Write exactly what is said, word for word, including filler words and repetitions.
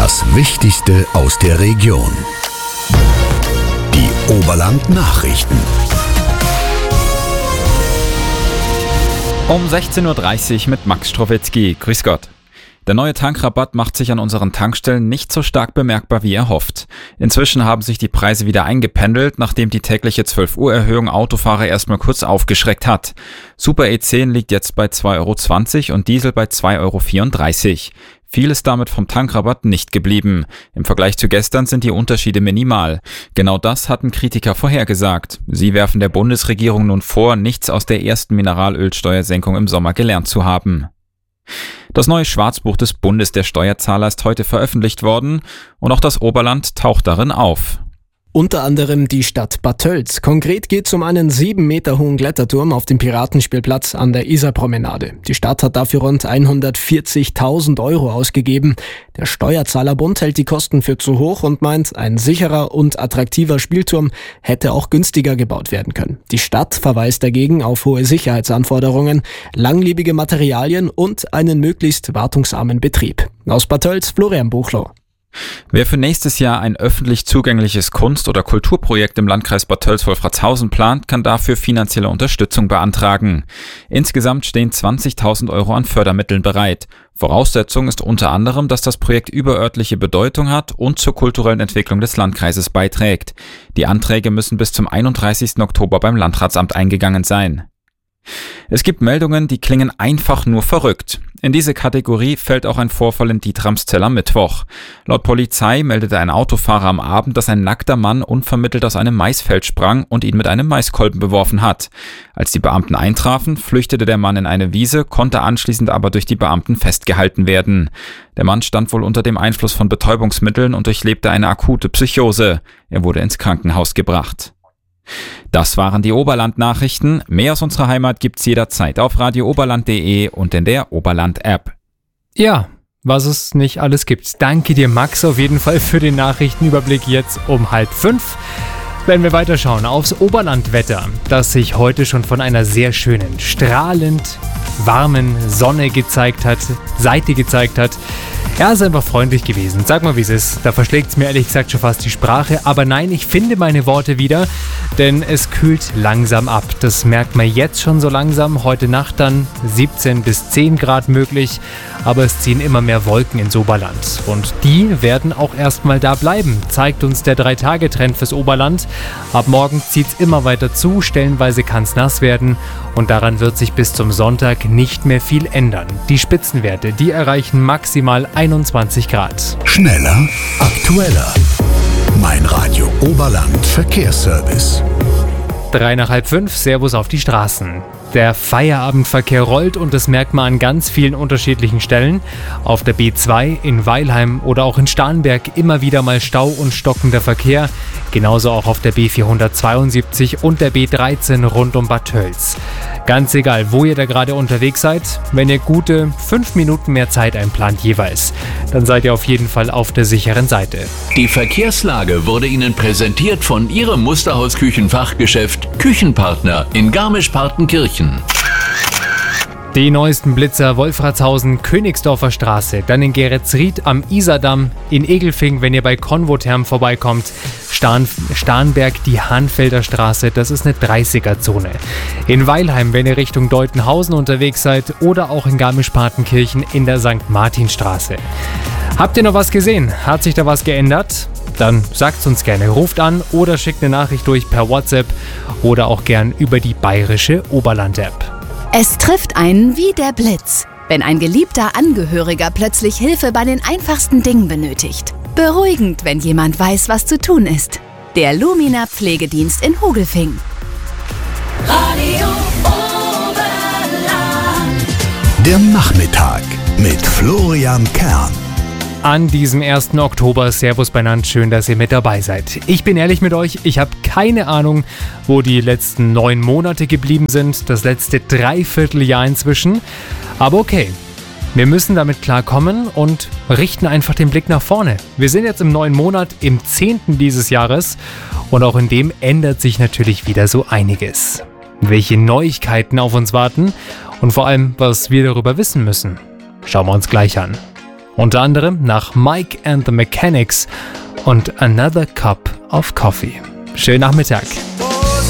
Das Wichtigste aus der Region. Die Oberland-Nachrichten. Um sechzehn Uhr dreißig mit Max Strowitzki. Grüß Gott. Der neue Tankrabatt macht sich an unseren Tankstellen nicht so stark bemerkbar wie erhofft. Inzwischen haben sich die Preise wieder eingependelt, nachdem die tägliche zwölf Uhr Erhöhung Autofahrer erstmal kurz aufgeschreckt hat. Super E zehn liegt jetzt bei zwei Euro zwanzig und Diesel bei zwei Euro vierunddreißig. Viel ist damit vom Tankrabatt nicht geblieben. Im Vergleich zu gestern sind die Unterschiede minimal. Genau das hatten Kritiker vorhergesagt. Sie werfen der Bundesregierung nun vor, nichts aus der ersten Mineralölsteuersenkung im Sommer gelernt zu haben. Das neue Schwarzbuch des Bundes der Steuerzahler ist heute veröffentlicht worden und auch das Oberland taucht darin auf. Unter anderem die Stadt Bad Tölz. Konkret geht es um einen sieben Meter hohen Kletterturm auf dem Piratenspielplatz an der Isarpromenade. Die Stadt hat dafür rund hundertvierzigtausend Euro ausgegeben. Der Steuerzahlerbund hält die Kosten für zu hoch und meint, ein sicherer und attraktiver Spielturm hätte auch günstiger gebaut werden können. Die Stadt verweist dagegen auf hohe Sicherheitsanforderungen, langlebige Materialien und einen möglichst wartungsarmen Betrieb. Aus Bad Tölz, Florian Buchloh. Wer für nächstes Jahr ein öffentlich zugängliches Kunst- oder Kulturprojekt im Landkreis Bad Tölz-Wolfratshausen plant, kann dafür finanzielle Unterstützung beantragen. Insgesamt stehen zwanzigtausend Euro an Fördermitteln bereit. Voraussetzung ist unter anderem, dass das Projekt überörtliche Bedeutung hat und zur kulturellen Entwicklung des Landkreises beiträgt. Die Anträge müssen bis zum einunddreißigsten Oktober beim Landratsamt eingegangen sein. Es gibt Meldungen, die klingen einfach nur verrückt. In diese Kategorie fällt auch ein Vorfall in Dietramszell am Mittwoch. Laut Polizei meldete ein Autofahrer am Abend, dass ein nackter Mann unvermittelt aus einem Maisfeld sprang und ihn mit einem Maiskolben beworfen hat. Als die Beamten eintrafen, flüchtete der Mann in eine Wiese, konnte anschließend aber durch die Beamten festgehalten werden. Der Mann stand wohl unter dem Einfluss von Betäubungsmitteln und durchlebte eine akute Psychose. Er wurde ins Krankenhaus gebracht. Das waren die Oberland-Nachrichten. Mehr aus unserer Heimat gibt's jederzeit auf radio oberland punkt de und in der Oberland-App. Ja, was es nicht alles gibt. Danke dir, Max, auf jeden Fall für den Nachrichtenüberblick jetzt um halb fünf. Wenn wir weiterschauen aufs Oberlandwetter, das sich heute schon von einer sehr schönen, strahlend warmen Sonne gezeigt hat, Seite gezeigt hat. Ja, ist einfach freundlich gewesen. Sag mal, wie es ist. Da verschlägt es mir ehrlich gesagt schon fast die Sprache. Aber nein, ich finde meine Worte wieder, denn es kühlt langsam ab. Das merkt man jetzt schon so langsam. Heute Nacht dann siebzehn bis zehn Grad möglich. Aber es ziehen immer mehr Wolken ins Oberland. Und die werden auch erstmal da bleiben, zeigt uns der drei Tage Trend fürs Oberland. Ab morgen zieht es immer weiter zu. Stellenweise kann es nass werden. Und daran wird sich bis zum Sonntag nicht mehr viel ändern. Die Spitzenwerte, die erreichen maximal einundzwanzig Grad. Schneller, aktueller. Mein Radio Oberland Verkehrsservice. Drei nach halb fünf, Servus auf die Straßen. Der Feierabendverkehr rollt und das merkt man an ganz vielen unterschiedlichen Stellen. Auf der B zwei in Weilheim oder auch in Starnberg immer wieder mal Stau und stockender Verkehr. Genauso auch auf der B vierhundertzweiundsiebzig und der B dreizehn rund um Bad Tölz. Ganz egal, wo ihr da gerade unterwegs seid, wenn ihr gute fünf Minuten mehr Zeit einplant jeweils, dann seid ihr auf jeden Fall auf der sicheren Seite. Die Verkehrslage wurde Ihnen präsentiert von Ihrem Musterhaus-Küchenfachgeschäft Küchenpartner in Garmisch-Partenkirchen. Die neuesten Blitzer Wolfratshausen, Königsdorfer Straße, dann in Geretsried am Isardamm, in Egelfing, wenn ihr bei Konvotherm vorbeikommt, Starn, Starnberg, die Hahnfelder Straße, das ist eine dreißiger-Zone. In Weilheim, wenn ihr Richtung Deutenhausen unterwegs seid oder auch in Garmisch-Partenkirchen in der Sankt Martinstraße. Habt ihr noch was gesehen? Hat sich da was geändert? Dann sagt's uns gerne, ruft an oder schickt eine Nachricht durch per WhatsApp oder auch gern über die bayerische Oberland-App. Es trifft einen wie der Blitz, wenn ein geliebter Angehöriger plötzlich Hilfe bei den einfachsten Dingen benötigt. Beruhigend, wenn jemand weiß, was zu tun ist. Der Lumina Pflegedienst in Hogelfing. Radio Oberland. Der Nachmittag mit Florian Kern. An diesem ersten Oktober, Servus benannt, schön, dass ihr mit dabei seid. Ich bin ehrlich mit euch, ich habe keine Ahnung, wo die letzten neun Monate geblieben sind, das letzte Dreivierteljahr inzwischen. Aber okay, wir müssen damit klarkommen und richten einfach den Blick nach vorne. Wir sind jetzt im neuen Monat, im zehnten dieses Jahres und auch in dem ändert sich natürlich wieder so einiges. Welche Neuigkeiten auf uns warten und vor allem, was wir darüber wissen müssen, schauen wir uns gleich an. Unter anderem nach Mike and the Mechanics und Another Cup of Coffee. Schönen Nachmittag.